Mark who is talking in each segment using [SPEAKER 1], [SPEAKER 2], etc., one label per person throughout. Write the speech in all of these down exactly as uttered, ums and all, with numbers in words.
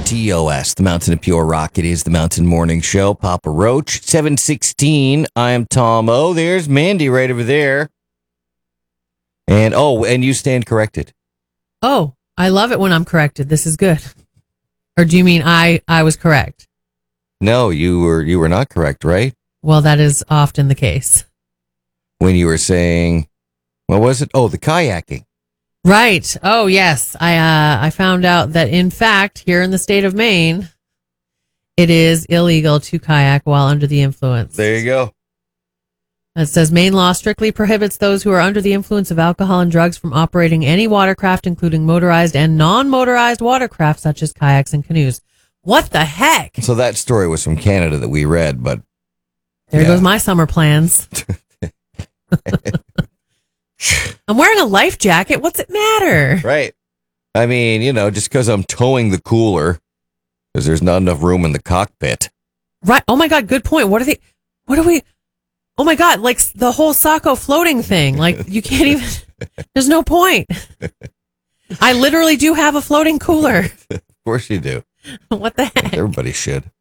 [SPEAKER 1] T O S, the Mountain of Pure Rock. It is the Mountain Morning Show. Papa Roach, seven sixteen. I am Tom O. There's Mandy right over there. And, oh, and you stand corrected.
[SPEAKER 2] Oh, I love it when I'm corrected. This is good. Or do you mean I, I was correct?
[SPEAKER 1] No, you were you were not correct, right?
[SPEAKER 2] Well, that is often the case.
[SPEAKER 1] When you were saying, what was it? Oh, the kayaking.
[SPEAKER 2] Right. Oh, yes. I uh, I found out that, in fact, here in the state of Maine, it is illegal to kayak while under the influence.
[SPEAKER 1] There you go.
[SPEAKER 2] It says Maine law strictly prohibits those who are under the influence of alcohol and drugs from operating any watercraft, including motorized and non-motorized watercraft such as kayaks and canoes. What the heck?
[SPEAKER 1] So that story was from Canada that we read, but
[SPEAKER 2] there
[SPEAKER 1] yeah.
[SPEAKER 2] goes my summer plans. I'm wearing a life jacket. What's it matter?
[SPEAKER 1] Right. I mean, you know, just because I'm towing the cooler, because there's not enough room in the cockpit.
[SPEAKER 2] Right. Oh my God. Good point. What are they? What are we? Oh my God. Like the whole Saco floating thing. Like you can't even, there's no point. I literally do have a floating cooler.
[SPEAKER 1] Of course you do.
[SPEAKER 2] What the heck?
[SPEAKER 1] Everybody should.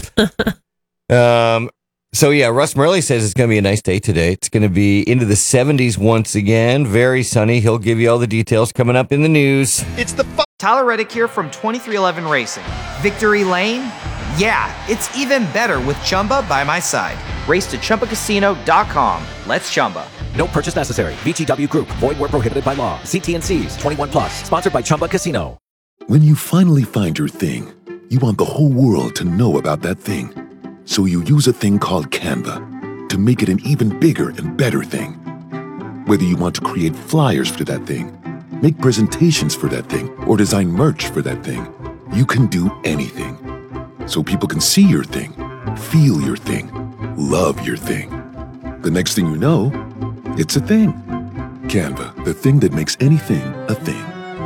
[SPEAKER 1] um. So, yeah, Russ Murley says it's going to be a nice day today. It's going to be into the seventies once again. Very sunny. He'll give you all the details coming up in the news.
[SPEAKER 3] It's the fu- Tyler Reddick here from twenty-three eleven Racing. Victory Lane? Yeah, it's even better with Chumba by my side. Race to Chumba Casino dot com. Let's Chumba.
[SPEAKER 4] No purchase necessary. V G W Group. Void where prohibited by law. See T and C's. twenty-one plus. Sponsored by Chumba Casino.
[SPEAKER 5] When you finally find your thing, you want the whole world to know about that thing. So you use a thing called Canva to make it an even bigger and better thing. Whether you want to create flyers for that thing, make presentations for that thing, or design merch for that thing, you can do anything. So people can see your thing, feel your thing, love your thing. The next thing you know, it's a thing. Canva, the thing that makes anything a thing.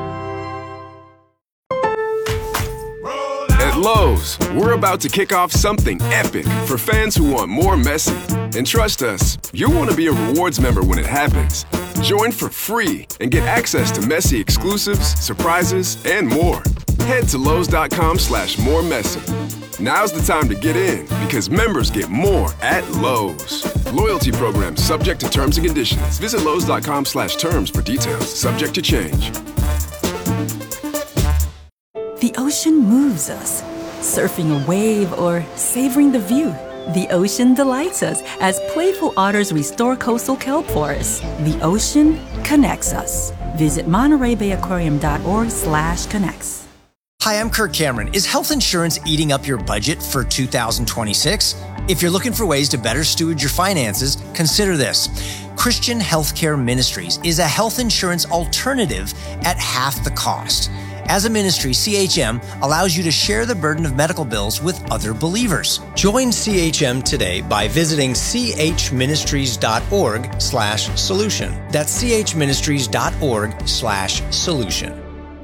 [SPEAKER 6] At Lowe's, we're about to kick off something epic for fans who want more Messi. And trust us, you'll want to be a rewards member when it happens. Join for free and get access to Messi exclusives, surprises, and more. Head to Lowe's.com slash more Messi. Now's the time to get in because members get more at Lowe's. Loyalty program subject to terms and conditions. Visit Lowe's.com slash terms for details. Subject to change.
[SPEAKER 7] The ocean moves us. Surfing a wave or savoring the view. The ocean delights us as playful otters restore coastal kelp forests. The ocean connects us. Visit Monterey Bay Aquarium dot org slash connects.
[SPEAKER 8] Hi, I'm Kirk Cameron. Is health insurance eating up your budget for two thousand twenty-six? If you're looking for ways to better steward your finances, consider this. Christian Healthcare Ministries is a health insurance alternative at half the cost. As a ministry, C H M allows you to share the burden of medical bills with other believers. Join C H M today by visiting chministries.org slash solution. That's chministries.org slash solution.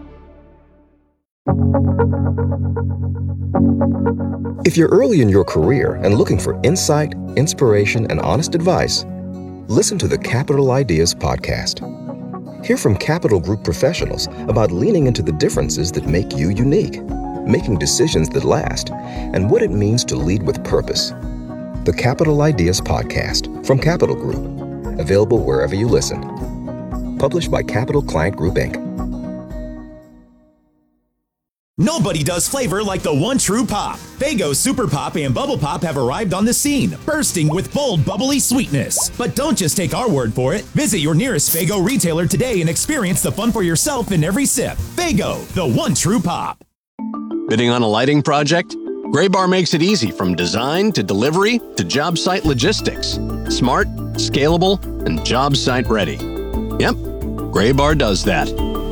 [SPEAKER 9] If you're early in your career and looking for insight, inspiration, and honest advice, listen to the Capital Ideas podcast. Hear from Capital Group professionals about leaning into the differences that make you unique, making decisions that last, and what it means to lead with purpose. The Capital Ideas Podcast from Capital Group, available wherever you listen. Published by Capital Client Group, Incorporated.
[SPEAKER 10] Nobody does flavor like the one true pop. Faygo Super Pop and Bubble Pop have arrived on the scene, bursting with bold, bubbly sweetness. But don't just take our word for it. Visit your nearest Faygo retailer today and experience the fun for yourself in every sip. Faygo, the one true pop.
[SPEAKER 11] Bidding on a lighting project? Graybar makes it easy from design to delivery to job site logistics. Smart, scalable, and job site ready. Yep, Graybar does that.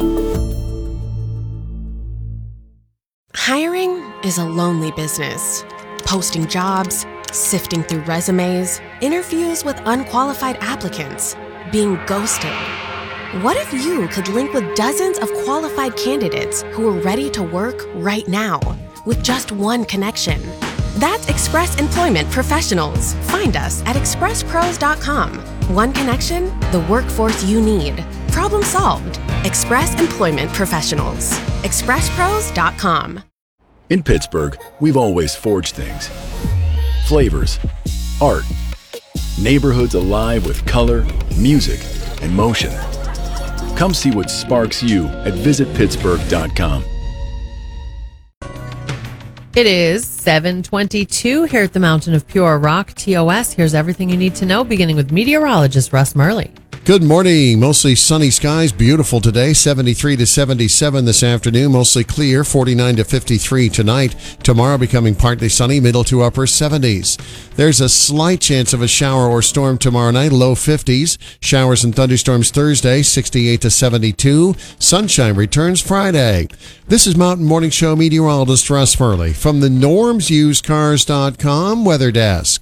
[SPEAKER 12] Hiring is a lonely business. Posting jobs, sifting through resumes, interviews with unqualified applicants, being ghosted. What if you could link with dozens of qualified candidates who are ready to work right now with just one connection? That's Express Employment Professionals. Find us at express pros dot com. One connection, the workforce you need. Problem solved. Express Employment Professionals. express pros dot com.
[SPEAKER 6] In Pittsburgh, we've always forged things. Flavors, art, neighborhoods alive with color, music, and motion. Come see what sparks you at visit pittsburgh dot com.
[SPEAKER 2] It is seven twenty-two here at the Mountain of Pure Rock, T O S. Here's everything you need to know, beginning with meteorologist Russ Murley.
[SPEAKER 13] Good morning. Mostly sunny skies. Beautiful today. seventy-three to seventy-seven this afternoon. Mostly clear. forty-nine to fifty-three tonight. Tomorrow becoming partly sunny. Middle to upper seventies. There's a slight chance of a shower or storm tomorrow night. Low fifties. Showers and thunderstorms Thursday. sixty-eight to seventy-two. Sunshine returns Friday. This is Mountain Morning Show meteorologist Russ Murley from the norms used cars dot com weather desk.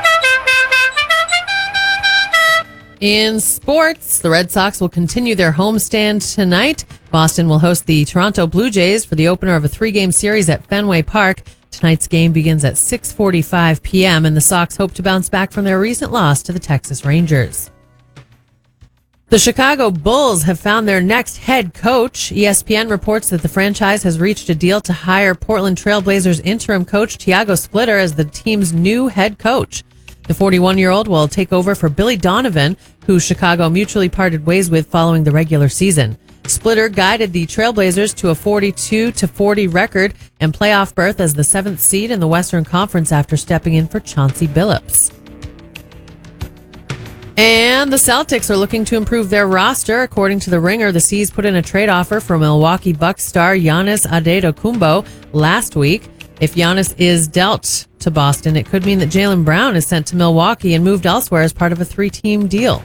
[SPEAKER 2] In sports, the Red Sox will continue their homestand tonight. Boston will host the Toronto Blue Jays for the opener of a three-game series at Fenway Park. Tonight's game begins at six forty-five p.m., and the Sox hope to bounce back from their recent loss to the Texas Rangers. The Chicago Bulls have found their next head coach. E S P N reports that the franchise has reached a deal to hire Portland Trailblazers interim coach Tiago Splitter as the team's new head coach. The forty-one-year-old will take over for Billy Donovan, who Chicago mutually parted ways with following the regular season. Splitter guided the Trailblazers to a forty-two to forty record and playoff berth as the seventh seed in the Western Conference after stepping in for Chauncey Billups. And the Celtics are looking to improve their roster. According to The Ringer, the C's put in a trade offer for Milwaukee Bucks star Giannis Antetokounmpo last week. If Giannis is dealt to Boston, it could mean that Jaylen Brown is sent to Milwaukee and moved elsewhere as part of a three-team deal.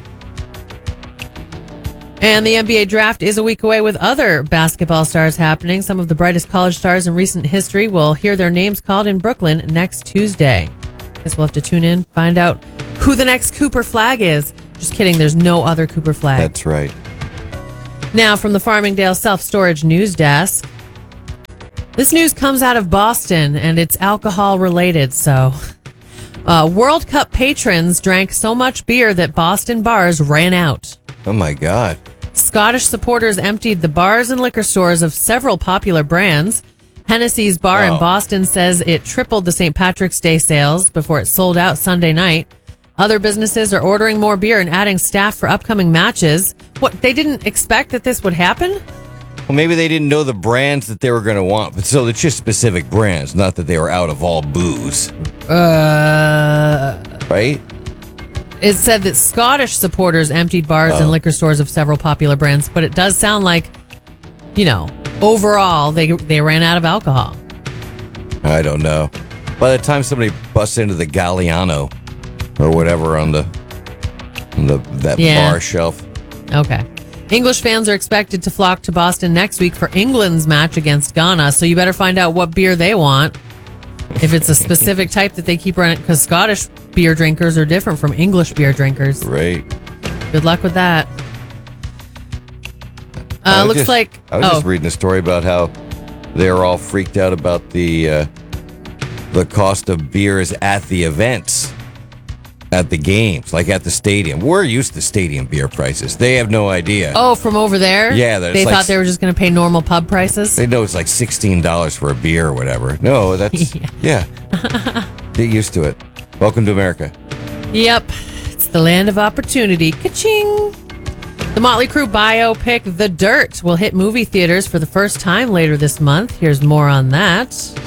[SPEAKER 2] And the N B A draft is a week away with other basketball stars happening. Some of the brightest college stars in recent history will hear their names called in Brooklyn next Tuesday. Guess we'll have to tune in, find out who the next Cooper Flagg is. Just kidding, there's no other Cooper Flagg.
[SPEAKER 1] That's right.
[SPEAKER 2] Now from the Farmingdale Self-Storage News Desk. This news comes out of Boston, and it's alcohol-related, so... Uh, World Cup patrons drank so much beer that Boston bars ran out.
[SPEAKER 1] Oh, my God.
[SPEAKER 2] Scottish supporters emptied the bars and liquor stores of several popular brands. Hennessy's bar
[SPEAKER 1] Wow.
[SPEAKER 2] in Boston says it tripled the Saint Patrick's Day sales before it sold out Sunday night. Other businesses are ordering more beer and adding staff for upcoming matches. What, they didn't expect that this would happen?
[SPEAKER 1] Well, maybe they didn't know the brands that they were going to want, but so it's just specific brands, not that they were out of all booze.
[SPEAKER 2] Uh,
[SPEAKER 1] right?
[SPEAKER 2] It said that Scottish supporters emptied bars
[SPEAKER 1] Oh.
[SPEAKER 2] and liquor stores of several popular brands, but it does sound like, you know, overall they they ran out of alcohol.
[SPEAKER 1] I don't know. By the time somebody busts into the Galliano or whatever on the on the that
[SPEAKER 2] Yeah.
[SPEAKER 1] bar shelf.
[SPEAKER 2] Okay. English fans are expected to flock to Boston next week for England's match against Ghana, so you better find out what beer they want. If it's a specific type that they keep running, because Scottish beer drinkers are different from English beer drinkers.
[SPEAKER 1] Right.
[SPEAKER 2] Good luck with that.
[SPEAKER 1] I
[SPEAKER 2] Uh,
[SPEAKER 1] was
[SPEAKER 2] looks
[SPEAKER 1] just-
[SPEAKER 2] like...
[SPEAKER 1] I was
[SPEAKER 2] oh,
[SPEAKER 1] just reading a story about how they were all freaked out about the uh, the cost of beers at the events, at the games, like at the stadium. We're used to stadium beer prices. They have no idea.
[SPEAKER 2] oh, from over there?
[SPEAKER 1] Yeah, that's
[SPEAKER 2] They
[SPEAKER 1] like-
[SPEAKER 2] thought they were just going to pay normal pub prices?
[SPEAKER 1] They know it's like sixteen dollars for a beer or whatever. No, that's, yeah. Get used to it. Welcome to America.
[SPEAKER 2] Yep. It's the land of opportunity. Ka-ching! The Motley Crue biopic, The Dirt, will hit movie theaters for the first time later this month. Here's more on that.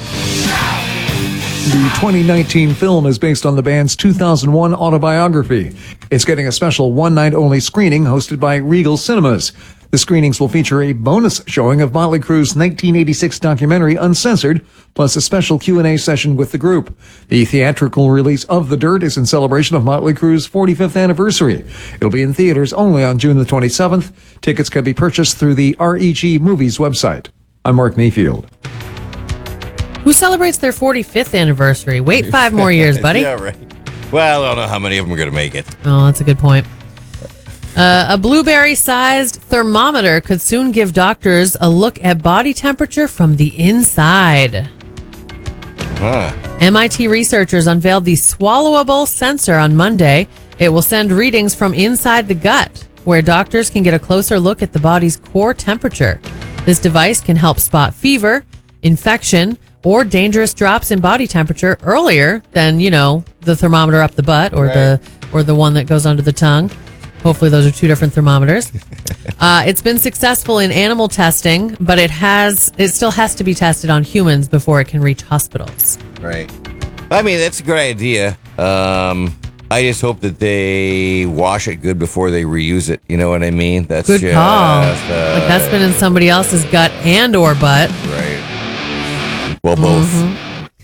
[SPEAKER 14] The twenty nineteen film is based on the band's two thousand one autobiography. It's getting a special one-night-only screening hosted by Regal Cinemas. The screenings will feature a bonus showing of Motley Crue's nineteen eighty-six documentary Uncensored, plus a special Q and A session with the group. The theatrical release of The Dirt is in celebration of Motley Crue's forty-fifth anniversary. It'll be in theaters only on June the twenty-seventh. Tickets can be purchased through the R E G Movies website. I'm Mark Mayfield.
[SPEAKER 2] Who celebrates their forty-fifth anniversary? Wait five more years, buddy.
[SPEAKER 1] Yeah, right. Well, I don't know how many of them are going to make it.
[SPEAKER 2] Oh, that's a good point. Uh, a blueberry-sized thermometer could soon give doctors a look at body temperature from the inside.
[SPEAKER 1] Huh.
[SPEAKER 2] M I T researchers unveiled the swallowable sensor on Monday. It will send readings from inside the gut, where doctors can get a closer look at the body's core temperature. This device can help spot fever, infection, or dangerous drops in body temperature earlier than, you know, the thermometer up the butt or
[SPEAKER 1] Right.
[SPEAKER 2] the or the one that goes under the tongue. Hopefully those are two different thermometers. uh, it's been successful in animal testing, but it has it still has to be tested on humans before it can reach hospitals.
[SPEAKER 1] Right. I mean, that's a good idea. Um, I just hope that they wash it good before they reuse it. You know what I mean? That's
[SPEAKER 2] Good
[SPEAKER 1] just,
[SPEAKER 2] call.
[SPEAKER 1] uh,
[SPEAKER 2] Like that's been in somebody else's gut and or butt.
[SPEAKER 1] Right. Well, both.
[SPEAKER 2] Mhm.